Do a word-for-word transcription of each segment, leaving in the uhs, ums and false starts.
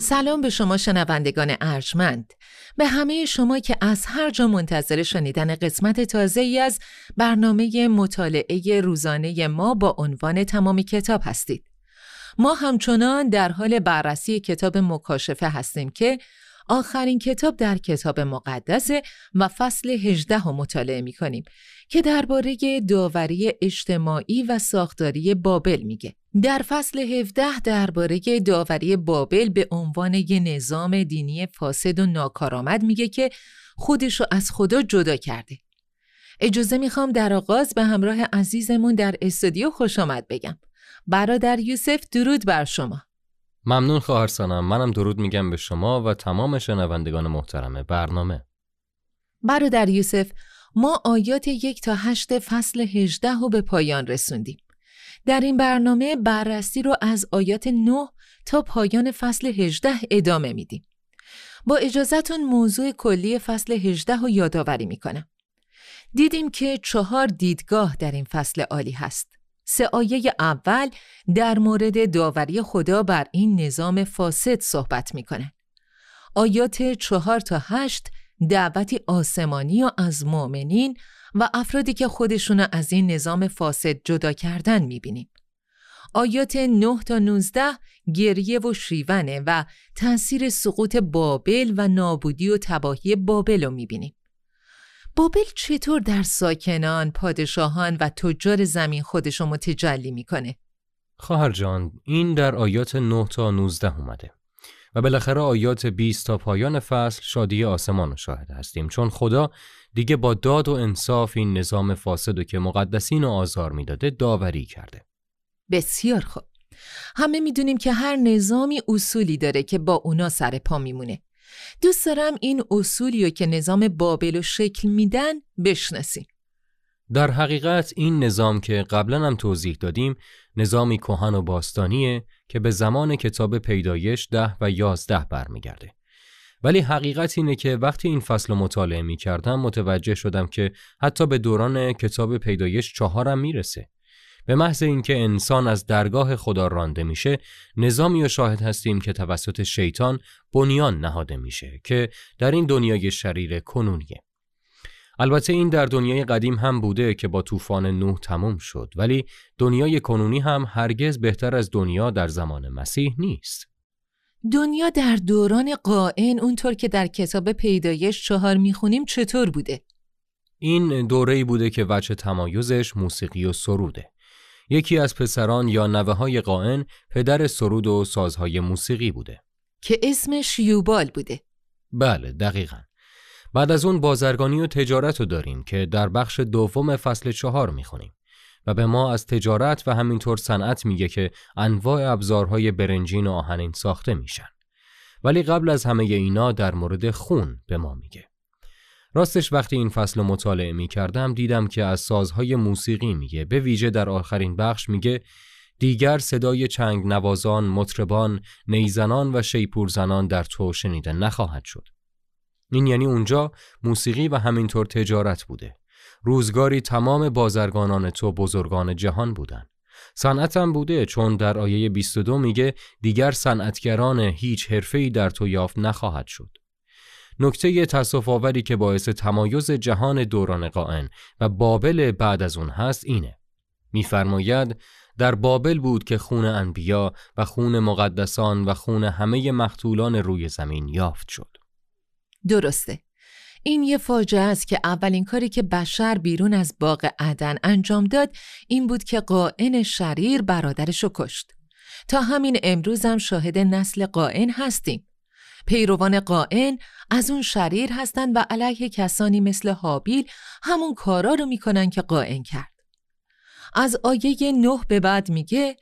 سلام به شما شنوندگان ارجمند، به همه شما که از هر جا منتظر شنیدن قسمت تازه‌ای از برنامه مطالعه روزانه ما با عنوان تمام کتاب هستید. ما همچنان در حال بررسی کتاب مکاشفه هستیم که آخرین کتاب در کتاب مقدس و فصل هجده رو مطالعه می کنیم که درباره داوری اجتماعی و ساختاری بابل میگه. در فصل هفده درباره داوری بابل به عنوان یه نظام دینی فاسد و ناکارآمد میگه که خودشو از خدا جدا کرده. اجازه میخوام در آغاز به همراه عزیزمون در استودیو خوش آمد بگم. برادر یوسف، درود بر شما. ممنون خواهر سانم. منم درود میگم به شما و تمام شنوندگان محترم برنامه. برادر یوسف، ما آیات یک تا هشت فصل هجده رو به پایان رسوندیم. در این برنامه بررسی رو از آیات نه تا پایان فصل هجده ادامه میدیم. با اجازهتون موضوع کلی فصل هجده رو یادآوری میکنم. دیدیم که چهار دیدگاه در این فصل عالی هست. سه آیه اول در مورد داوری خدا بر این نظام فاسد صحبت میکنه. آیات چهار تا هشت دعوتی آسمانی و از مؤمنین و افرادی که خودشون از این نظام فاسد جدا کردن میبینیم. آیات نه تا نوزده گریه و شیونه و تأثیر سقوط بابل و نابودی و تباهی بابل رو میبینیم. بابل چطور در ساکنان، پادشاهان و تجار زمین خودشو متجلی میکنه؟ خواهر جان، این در آیات نه تا نوزده اومده و بالاخره آیات بیست تا پایان فصل شادی آسمان رو شاهد هستیم، چون خدا دیگه با داد و انصاف این نظام فاسدو که مقدسین رو آزار میداده داوری کرده. بسیار خوب. همه میدونیم که هر نظامی اصولی داره که با اونا سر پا میمونه. دوست دارم این اصولی رو که نظام بابل رو شکل میدن بشناسیم. در حقیقت این نظام که قبلا هم توضیح دادیم نظامی کهن و باستانیه که به زمان کتاب پیدایش ده و یازده برمیگرده. ولی حقیقت اینه که وقتی این فصل مطالعه می کردم متوجه شدم که حتی به دوران کتاب پیدایش چهارم میرسه. به محض اینکه انسان از درگاه خدا رانده میشه، نظامی رو شاهد هستیم که توسط شیطان بنیان نهاده میشه که در این دنیای شریر کنونیه. البته این در دنیای قدیم هم بوده که با طوفان نوح تموم شد، ولی دنیای کنونی هم هرگز بهتر از دنیا در زمان مسیح نیست. دنیا در دوران قائن اونطور که در کتاب پیدایش چهار میخونیم چطور بوده؟ این دوره‌ای بوده که وجه تمایزش موسیقی و سروده. یکی از پسران یا نوه‌های قائن پدر سرود و سازهای موسیقی بوده که اسمش یوبال بوده. بله دقیقاً. بعد از اون بازرگانی و تجارت رو داریم که در بخش دوم فصل چهار میخونیم و به ما از تجارت و همینطور صنعت میگه که انواع ابزارهای برنجین و آهنین ساخته میشن. ولی قبل از همه اینا در مورد خون به ما میگه. راستش وقتی این فصل رو مطالعه میکردم دیدم که از سازهای موسیقی میگه. به ویژه در آخرین بخش میگه دیگر صدای چنگ نوازان، مطربان، نیزنان و شیپورزنان در تو شنیده نخواهد شد. این یعنی اونجا موسیقی و همینطور تجارت بوده. روزگاری تمام بازرگانان تو بزرگان جهان بودن. صنعت هم بوده، چون در آیه بیست و دو میگه دیگر صنعتگران هیچ حرفه‌ای در تو یافت نخواهد شد. نکته تأسف آوری که باعث تمایز جهان دوران قائن و بابل بعد از اون هست اینه. میفرماید در بابل بود که خون انبیا و خون مقدسان و خون همه مقتولان روی زمین یافت شد. درسته. این یه فاجعه است که اولین کاری که بشر بیرون از باغ عدن انجام داد این بود که قائن شریر برادرشو کشت. تا همین امروز هم شاهد نسل قائن هستیم. پیروان قائن از اون شریر هستن و علیه کسانی مثل هابیل همون کارا رو میکنن که قائن کرد. از آیه نه به بعد میگه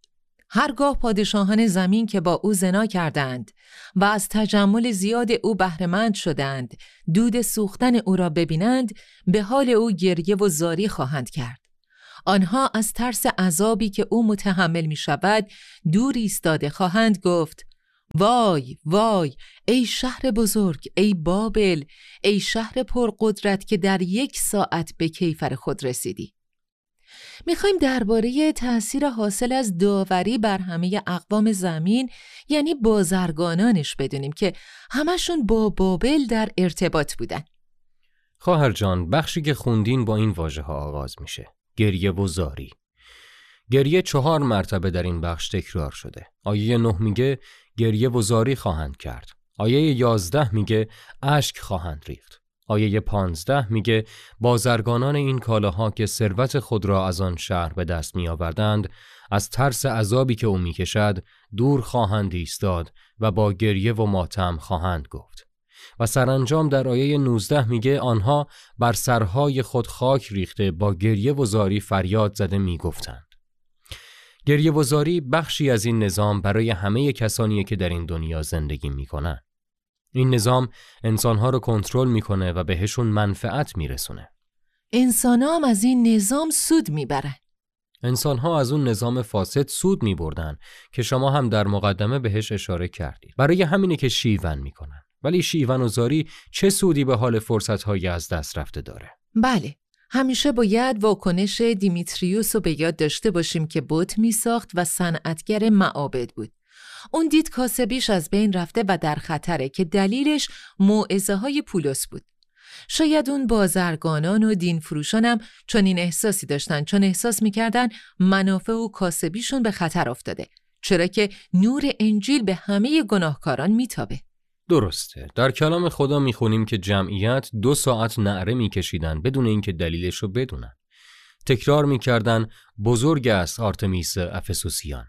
هرگاه پادشاهان زمین که با او زنا کردند و از تجمل زیاد او بهره‌مند شدند دود سوختن او را ببینند به حال او گریه و زاری خواهند کرد. آنها از ترس عذابی که او متحمل می شود دور ایستاده خواهند گفت وای وای ای شهر بزرگ، ای بابل، ای شهر پرقدرت که در یک ساعت به کیفر خود رسیدی. میخوایم درباره تأثیر حاصل از داوری بر همه اقوام زمین، یعنی بازرگانانش، بدونیم که همشون با بابل در ارتباط بودن. خواهر جان، بخشی که خوندین با این واژه ها آغاز میشه: گریه و زاری. گریه چهار مرتبه در این بخش تکرار شده. آیه نه میگه گریه و زاری خواهند کرد. آیه یازده میگه اشک خواهند ریخت. آیه پانزده میگه بازرگانان این کالاها که ثروت خود را از آن شهر به دست می آوردند، از ترس عذابی که او می کشد دور خواهند ایستاد و با گریه و ماتم خواهند گفت. و سرانجام در آیه نوزده میگه آنها بر سرهای خود خاک ریخته با گریه و زاری فریاد زده می گفتند. گریه و زاری بخشی از این نظام برای همه کسانیه که در این دنیا زندگی می کنن. این نظام انسانها رو کنترل میکنه و بهشون منفعت میرسونه. انسانها هم از این نظام سود میبرن. انسانها از اون نظام فاسد سود میبردن که شما هم در مقدمه بهش اشاره کردید. برای همینه که شیون میکنن. ولی شیون و زاری چه سودی به حال فرصتهای از دست رفته داره؟ بله، همیشه باید واکنش دیمیتریوس رو به یاد داشته باشیم که بت میساخت و صنعتگر معابد بود. اون دید کاسبیش از بین رفته و در خطره که دلیلش موعظه های پولس بود. شاید اون بازرگانان و دین فروشان هم چون این احساسی داشتن، چون احساس میکردن منافع و کاسبیشون به خطر افتاده، چرا که نور انجیل به همه گناهکاران میتابه. درسته. در کلام خدا میخونیم که جمعیت دو ساعت نعره میکشیدن بدون اینکه دلیلش رو بدونن. تکرار میکردن بزرگ است آرتمیس افسوسیان.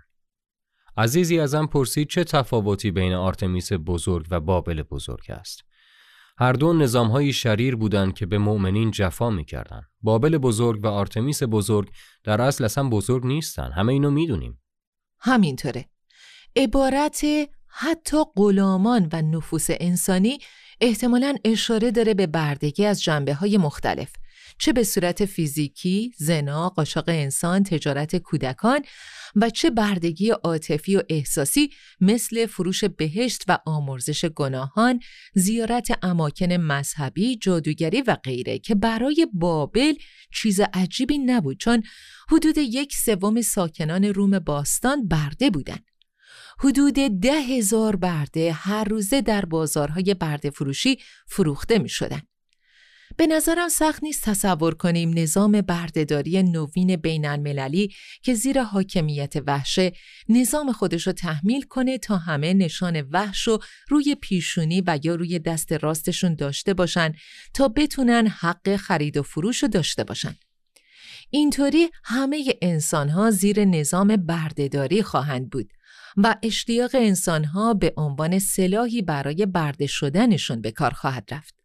عزیزی ازم پرسید چه تفاوتی بین آرتمیس بزرگ و بابل بزرگ است. هر دو نظام‌های شریر بودند که به مؤمنین جفا می‌کردند. بابل بزرگ و آرتمیس بزرگ در اصل اصلا بزرگ نیستن. همه اینو میدونیم. همینطوره. عبارت حتی غلامان و نفوس انسانی احتمالاً اشاره داره به بردگی از جنبه‌های مختلف، چه به صورت فیزیکی، زنا، قاچاق انسان، تجارت کودکان، و چه بردگی عاطفی و احساسی مثل فروش بهشت و آمرزش گناهان، زیارت اماکن مذهبی، جادوگری و غیره که برای بابل چیز عجیبی نبود، چون حدود یک سوم ساکنان روم باستان برده بودند. حدود ده هزار برده هر روزه در بازارهای برده فروشی فروخته می شدن. به نظرم سخت نیست تصور کنیم نظام بردهداری نوین بین المللی که زیر حاکمیت وحشه نظام خودش رو تحمیل کنه تا همه نشان وحش رو روی پیشونی و یا روی دست راستشون داشته باشن تا بتونن حق خرید و فروش رو داشته باشن. اینطوری همه انسانها زیر نظام بردهداری خواهند بود و اشتیاق انسانها به عنوان سلاحی برای برده شدنشون به کار خواهد رفت.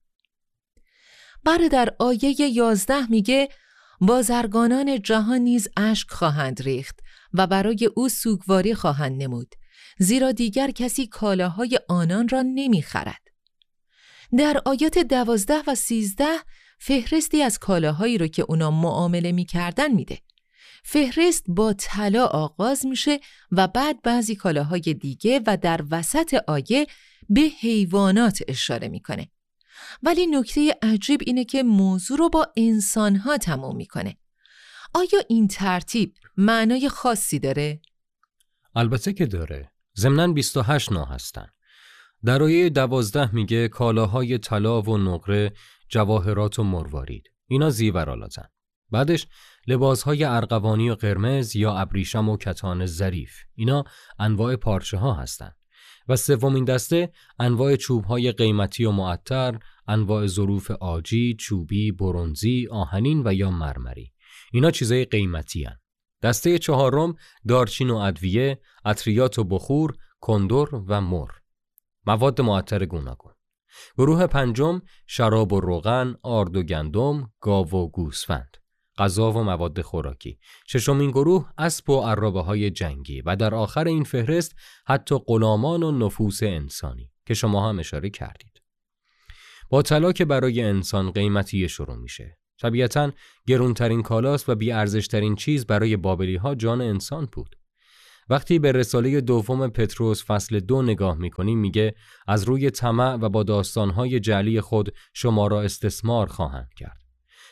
برادر آیه یازده میگه بازرگانان جهان نیز اشک خواهند ریخت و برای او سوگواری خواهند نمود، زیرا دیگر کسی کالاهای آنان را نمیخرد. در آیات دوازده و سیزده فهرستی از کالاهایی رو که اونا معامله میکردن میده. فهرست با طلا آغاز میشه و بعد بعضی کالاهای دیگه و در وسط آیه به حیوانات اشاره میکنه. ولی نکته عجیب اینه که موضوع رو با انسانها تموم میکنه. آیا این ترتیب معنای خاصی داره؟ البته که داره. ضمناً بیست و هشت نوع هستن. در آیه دوازده میگه کالاهای طلا و نقره، جواهرات و مروارید. اینا زیورآلاتن. بعدش لباسهای ارغوانی و قرمز یا ابریشم و کتان ظریف. اینا انواع پارچه ها هستن. و سومین دسته انواع چوب‌های قیمتی و معطر، انواع ظروف عاجی، چوبی، برنزی، آهنین و یا مرمری. اینا چیزای قیمتی هن. دسته چهارم دارچین و ادویه، عطریات و بخور، کندر و مر. مواد معطر گوناگون. گروه پنجم شراب و روغن، آرد و گندم، گاو و گوسفند. غذا و مواد خوراکی. ششمین گروه اسب و عرابه های جنگی و در آخر این فهرست حتی غلامان و نفوس انسانی که شما هم اشاره کردید. با طلا که برای انسان قیمتی شروع میشه. طبیعتاً گرونترین کالاست و بی ارزشترین چیز برای بابلی ها جان انسان بود. وقتی به رساله دوم پتروس فصل دو نگاه میکنیم میگه از روی طمع و با داستانهای جعلی خود شما را استثمار خواهند کرد.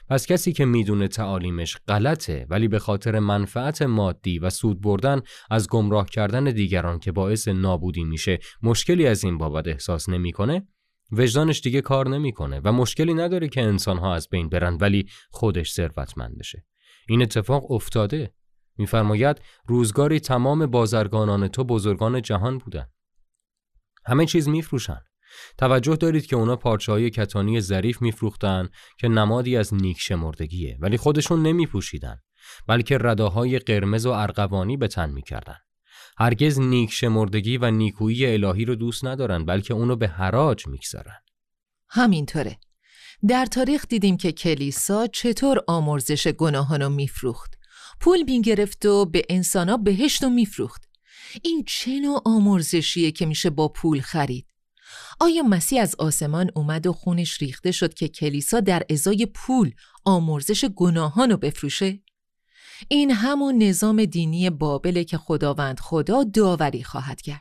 پس کسی که میدونه تعالیمش غلطه ولی به خاطر منفعت مادی و سود بردن از گمراه کردن دیگران که باعث نابودی میشه مشکلی از این بابت احساس نمیکنه، وجدانش دیگه کار نمیکنه و مشکلی نداره که انسانها از بین برن ولی خودش ثروتمند بشه. این اتفاق افتاده. میفرماید روزگاری تمام بازرگانان تو بزرگان جهان بودن. همه چیز میفروشن. توجه دارید که اونا پارچه‌های کتانی ظریف میفروختن که نمادی از نیک شمردگیه، ولی خودشون نمیپوشیدن، بلکه رداهای قرمز و ارغوانی به تن میکردن. هرگز نیک شمردگی و نیکویی الهی رو دوست ندارن، بلکه اونو به حراج میگذارن. همینطوره. در تاریخ دیدیم که کلیسا چطور آمرزش گناهانو میفروخت. پول میگرفت و به انسانا بهشتو میفروخت. این چه نوع آمرزشیه که میشه با پول خرید؟ آیا مسیح از آسمان اومد و خونش ریخته شد که کلیسا در ازای پول آمرزش گناهانو بفروشه؟ این همون نظام دینی بابله که خداوند خدا داوری خواهد کرد.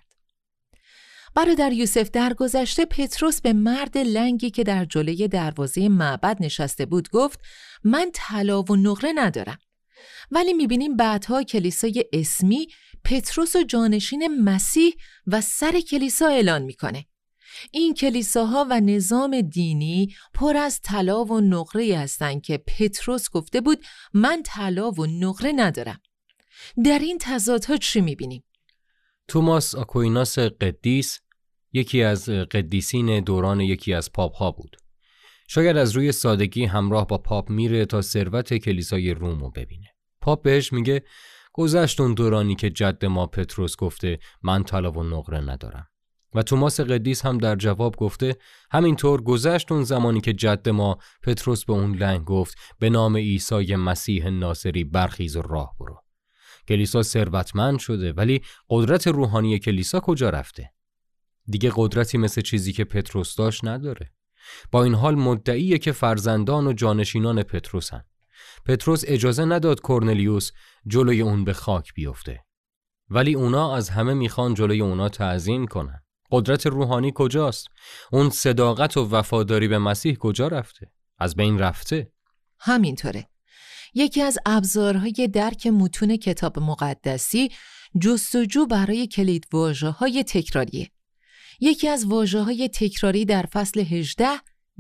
برادر یوسف، در گذشته پتروس به مرد لنگی که در جلوی دروازه معبد نشسته بود گفت من طلا و نقره ندارم. ولی میبینیم بعدها کلیسای اسمی پتروس و جانشین مسیح و سر کلیسا اعلان میکنه. این کلیساها و نظام دینی پر از طلا و نقره هستند که پتروس گفته بود من طلا و نقره ندارم. در این تضادها چی میبینیم؟ توماس آکویناس قدیس یکی از قدیسین دوران یکی از پاپ ها بود. شاید از روی سادگی همراه با پاپ میره تا ثروت کلیسای روم رو ببینه. پاپ بهش میگه گذشت اون دورانی که جد ما پتروس گفته من طلا و نقره ندارم. و توماس قدیس هم در جواب گفته همینطور گذشت اون زمانی که جد ما پتروس به اون لنگ گفت به نام عیسی مسیح ناصری برخیز و راه برو. کلیسا ثروتمند شده ولی قدرت روحانی کلیسا کجا رفته؟ دیگه قدرتی مثل چیزی که پتروس داشت نداره. با این حال مدعیه که فرزندان و جانشینان پتروسن. پتروس اجازه نداد کرنلیوس جلوی اون به خاک بیفته. ولی اونا از همه میخوان جلوی اونا تعظیم کنن. قدرت روحانی کجاست؟ اون صداقت و وفاداری به مسیح کجا رفته؟ از بین رفته؟ همینطوره. یکی از ابزارهای درک متون کتاب مقدسی جستجو برای کلید واژه‌های تکراریه. یکی از واژه‌های تکراری در فصل هجده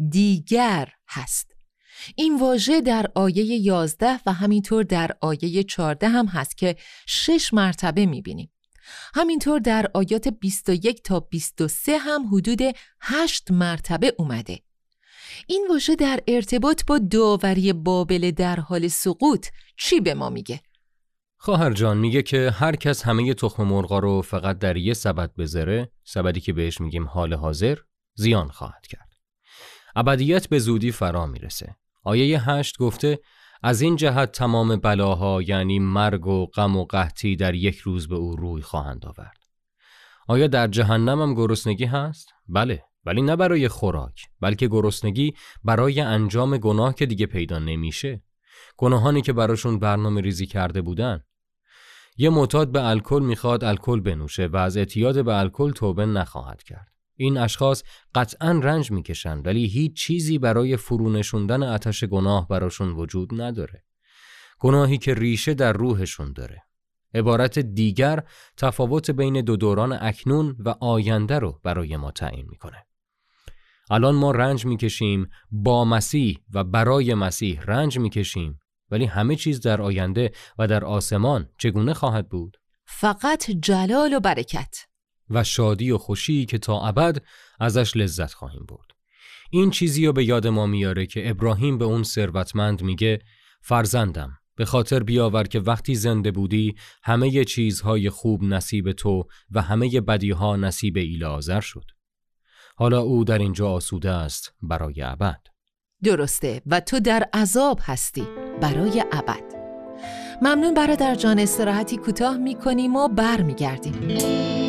دیگر هست. این واژه در آیه یازده و همینطور در آیه چهارده هم هست که شش مرتبه می‌بینیم. همینطور در آیات بیست و یک تا بیست و سه هم حدود هشت مرتبه اومده. این واژه در ارتباط با داوری بابل در حال سقوط چی به ما میگه؟ خواهر جان میگه که هر کس همه تخم مرغا رو فقط در یه سبد بذاره، سبدی که بهش میگیم حال حاضر، زیان خواهد کرد. ابدیت به زودی فرا میرسه. آیه هشت گفته از این جهت تمام بلاها یعنی مرگ و غم و قحطی در یک روز به او روی خواهند آورد. آیا در جهنم هم گرسنگی هست؟ بله، ولی نه برای خوراک، بلکه گرسنگی برای انجام گناه که دیگه پیدا نمیشه. گناهانی که براشون برنامه ریزی کرده بودن. یه معتاد به الکل میخواد الکل بنوشه و از اعتیاد به الکل توبه نخواهد کرد. این اشخاص قطعاً رنج میکشن ولی هیچ چیزی برای فرونشوندن آتش گناه براشون وجود نداره. گناهی که ریشه در روحشون داره. عبارت دیگر تفاوت بین دو دوران اکنون و آینده رو برای ما تعیین میکنه. الان ما رنج میکشیم، با مسیح و برای مسیح رنج میکشیم، ولی همه چیز در آینده و در آسمان چگونه خواهد بود؟ فقط جلال و برکت و شادی و خوشی که تا ابد ازش لذت خواهیم برد. این چیزی رو به یاد ما میاره که ابراهیم به اون ثروتمند میگه فرزندم به خاطر بیاور که وقتی زنده بودی همه چیزهای خوب نصیب تو و همه بدیها نصیب ایلعازر شد. حالا او در اینجا آسوده است برای ابد. درسته و تو در عذاب هستی برای ابد. ممنون برادر جان، استراحتی کوتاه میکنیم و بر میگردیم.